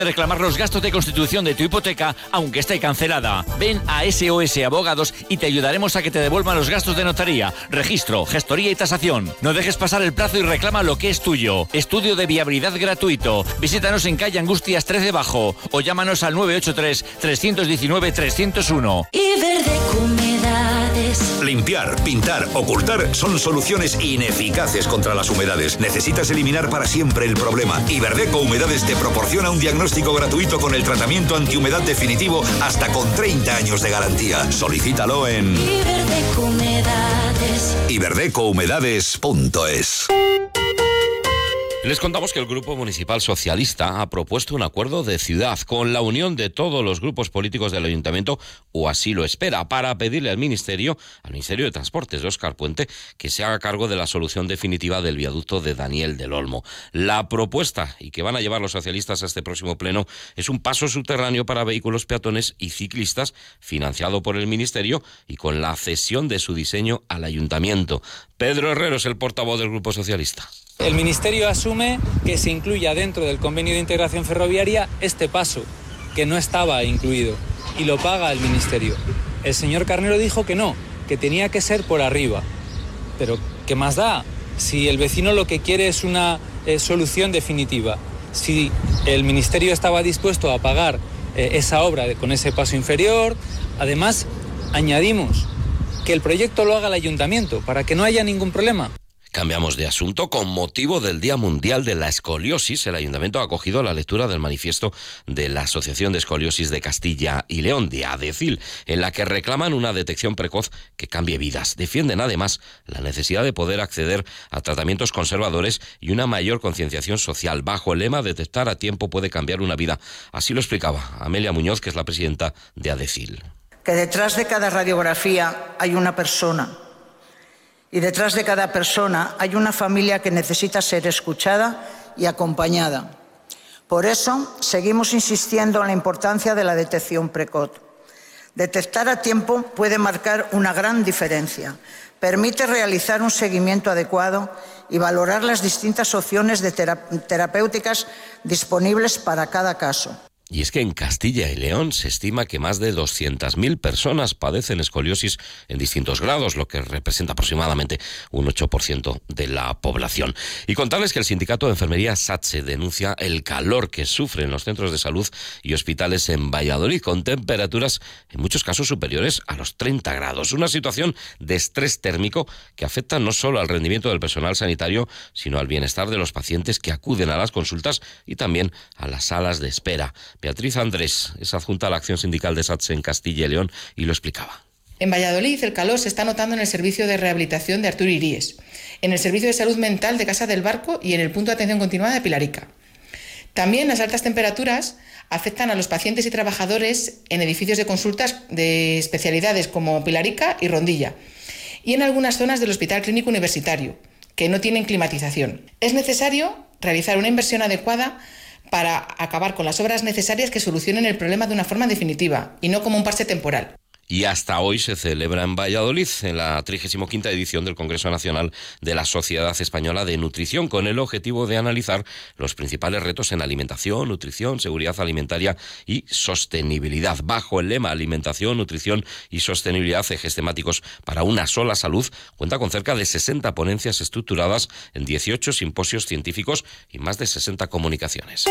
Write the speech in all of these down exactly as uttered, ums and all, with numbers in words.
Reclamar los gastos de constitución de tu hipoteca, aunque esté cancelada. Ven a S O S Abogados y te ayudaremos a que te devuelvan los gastos de notaría, registro, gestoría y tasación. No dejes pasar el plazo y reclama lo que es tuyo. Estudio de viabilidad gratuito. Visítanos en calle Angustias trece Bajo o llámanos al nueve ocho tres, tres uno nueve, tres cero uno. Iberdeco Humedades. Limpiar, pintar, ocultar son soluciones ineficaces contra las humedades. Necesitas eliminar para siempre el problema. Iberdeco Humedades te proporciona un diagnóstico gratuito con el tratamiento antihumedad definitivo hasta con treinta años de garantía. Solicítalo en Iberdeco Humedades. iberdeco humedades punto es. Les contamos que el Grupo Municipal Socialista ha propuesto un acuerdo de ciudad con la unión de todos los grupos políticos del Ayuntamiento, o así lo espera, para pedirle al Ministerio, al Ministerio de Transportes de Óscar Puente, que se haga cargo de la solución definitiva del viaducto de Daniel del Olmo. La propuesta, y que van a llevar los socialistas a este próximo pleno, es un paso subterráneo para vehículos peatones y ciclistas, financiado por el Ministerio y con la cesión de su diseño al Ayuntamiento. Pedro Herrero es el portavoz del Grupo Socialista. El Ministerio asume que se incluya dentro del convenio de integración ferroviaria este paso, que no estaba incluido, y lo paga el Ministerio. El señor Carnero dijo que no, que tenía que ser por arriba. Pero, ¿qué más da? Si el vecino lo que quiere es una eh, solución definitiva, si el Ministerio estaba dispuesto a pagar eh, esa obra de, con ese paso inferior, además, añadimos que el proyecto lo haga el Ayuntamiento, para que no haya ningún problema. Cambiamos de asunto. Con motivo del Día Mundial de la Escoliosis, el Ayuntamiento ha acogido la lectura del manifiesto de la Asociación de Escoliosis de Castilla y León, de ADECIL, en la que reclaman una detección precoz que cambie vidas. Defienden además la necesidad de poder acceder a tratamientos conservadores y una mayor concienciación social. Bajo el lema "Detectar a tiempo puede cambiar una vida". Así lo explicaba Amelia Muñoz, que es la presidenta de ADECIL. Que detrás de cada radiografía hay una persona. Y detrás de cada persona hay una familia que necesita ser escuchada y acompañada. Por eso, seguimos insistiendo en la importancia de la detección precoz. Detectar a tiempo puede marcar una gran diferencia. Permite realizar un seguimiento adecuado y valorar las distintas opciones de tera- terapéuticas disponibles para cada caso. Y es que en Castilla y León se estima que más de doscientas mil personas padecen escoliosis en distintos grados, lo que representa aproximadamente un ocho por ciento de la población. Y contarles que el sindicato de enfermería SATSE denuncia el calor que sufren los centros de salud y hospitales en Valladolid, con temperaturas en muchos casos superiores a los treinta grados. Una situación de estrés térmico que afecta no solo al rendimiento del personal sanitario, sino al bienestar de los pacientes que acuden a las consultas y también a las salas de espera. Beatriz Andrés es adjunta a la acción sindical de SATSE en Castilla y León y lo explicaba. En Valladolid el calor se está notando en el servicio de rehabilitación de Arturo Iríes, en el servicio de salud mental de Casa del Barco y en el punto de atención continuada de Pilarica. También las altas temperaturas afectan a los pacientes y trabajadores en edificios de consultas de especialidades como Pilarica y Rondilla y en algunas zonas del Hospital Clínico Universitario, que no tienen climatización. Es necesario realizar una inversión adecuada para acabar con las obras necesarias que solucionen el problema de una forma definitiva y no como un parche temporal. Y hasta hoy se celebra en Valladolid, en la trigésima quinta edición del Congreso Nacional de la Sociedad Española de Nutrición, con el objetivo de analizar los principales retos en alimentación, nutrición, seguridad alimentaria y sostenibilidad. Bajo el lema Alimentación, Nutrición y Sostenibilidad, ejes temáticos para una sola salud, cuenta con cerca de sesenta ponencias estructuradas en dieciocho simposios científicos y más de sesenta comunicaciones.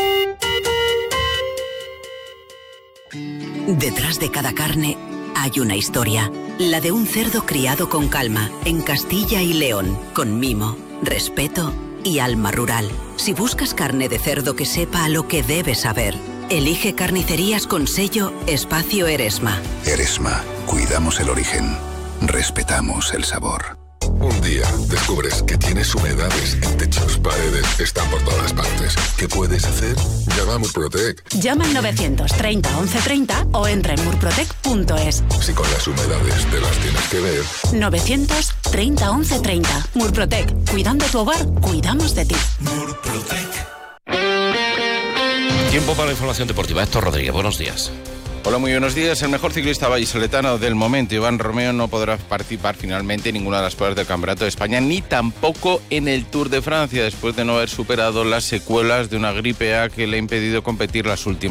Detrás de cada carne hay una historia, la de un cerdo criado con calma en Castilla y León, con mimo, respeto y alma rural. Si buscas carne de cerdo que sepa a lo que debe saber, elige Carnicerías con sello Espacio Eresma. Eresma, cuidamos el origen, respetamos el sabor. Un día descubres que tienes humedades en techos, paredes, están por todas partes. ¿Qué puedes hacer? Llama a Murprotec. Llama al novecientos treinta once treinta o entra en murprotec punto es. Si con las humedades te las tienes que ver. novecientos treinta once treinta. Murprotec. Cuidando tu hogar, cuidamos de ti. Murprotec. Tiempo para la información deportiva. Héctor Rodríguez, buenos días. Hola, muy buenos días. El mejor ciclista vallisoletano del momento, Iván Romeo, no podrá participar finalmente en ninguna de las pruebas del Campeonato de España, ni tampoco en el Tour de Francia, después de no haber superado las secuelas de una gripe A que le ha impedido competir las últimas